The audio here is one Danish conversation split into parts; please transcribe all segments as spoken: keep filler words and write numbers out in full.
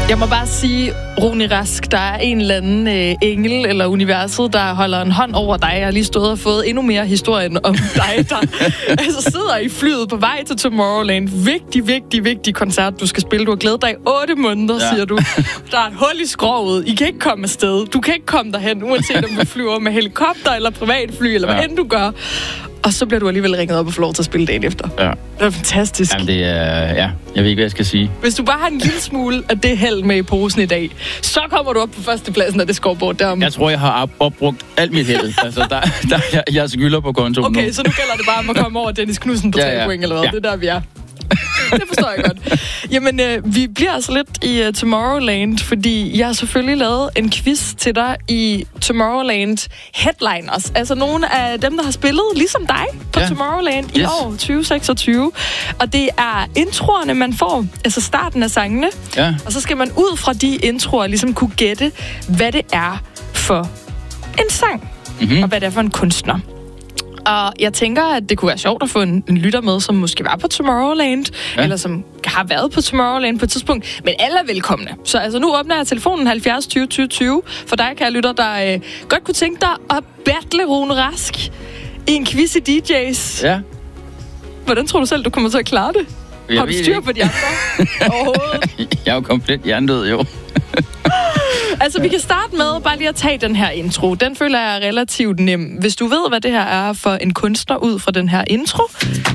Jeg må bare sige, Rune Rask, der er en eller anden øh, engel eller universet, der holder en hånd over dig. Jeg har lige stået og fået endnu mere historien om dig, der altså, sidder i flyet på vej til Tomorrowland. Vigtig, vigtig, vigtig koncert, du skal spille. Du har glædet dig i otte måneder, ja. Siger du. Der er et hul i skroget. I kan ikke komme afsted. Du kan ikke komme derhen, uanset om du flyver med helikopter eller privatfly, eller ja. Hvad end du gør. Og så bliver du alligevel ringet op og får lov til at spille dagen efter. Ja. Det er fantastisk. Jamen det er... Ja, jeg ved ikke, hvad jeg skal sige. Hvis du bare har en lille smule af det held med i posen i dag, så kommer du op på førstepladsen af det scoreboard derom. Jeg tror, jeg har opbrugt alt mit held. Altså, der, der jeg, jeg skylder på kontoen okay, nu. så nu gælder det bare om at komme over Dennis Knudsen på tre ja, ja. Point, eller hvad? Ja. Det er der, vi er. Det forstår jeg godt. Jamen, øh, vi bliver altså lidt i uh, Tomorrowland, fordi jeg har selvfølgelig lavet en quiz til dig i Tomorrowland Headliners. Altså nogle af dem, der har spillet, ligesom dig, på ja. Tomorrowland yes. i år tyve seksogtyve. Og det er introerne, man får, altså starten af sangene. Ja. Og så skal man ud fra de introer ligesom kunne gætte, hvad det er for en sang, mm-hmm. og hvad det er for en kunstner. Og jeg tænker, at det kunne være sjovt at få en, en lytter med, som måske var på Tomorrowland, ja. Eller som har været på Tomorrowland på et tidspunkt. Men alle er velkomne. Så altså, nu åbner jeg telefonen halvfjerds tyve tyve tyve for dig, kære lytter, der øh, godt kunne tænke dig at battle Rune Rask i en quiz i D J's. Ja. Hvordan tror du selv, du kommer til at klare det? Jeg har du styr på de andre? Overhovedet? Jeg er jo komplet hjernedød, jo. Altså, vi kan starte med bare lige at tage den her intro. Den føler jeg er relativt nem. Hvis du ved, hvad det her er for en kunstner ud fra den her intro,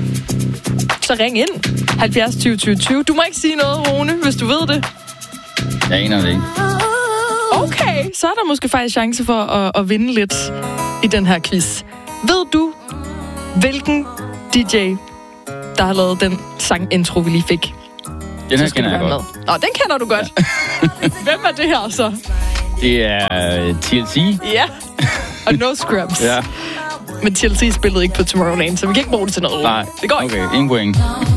så ring ind. halvfjerds tyve tyve tyve. Du må ikke sige noget, Rune, hvis du ved det. Jeg aner det ikke. Okay, så er der måske faktisk chance for at, at vinde lidt i den her quiz. Ved du, hvilken D J, der har lavet den sang-intro, vi lige fik? Den her kender jeg godt. Med. Nå, den kender du godt. Ja. Hvem er det her så? Det er T L C. Ja, og No Scrubs. Ja. Men T L C spillede ikke på Tomorrowland, så vi kan ikke bruge det til noget. Nej, det går ikke. Okay, ingen point.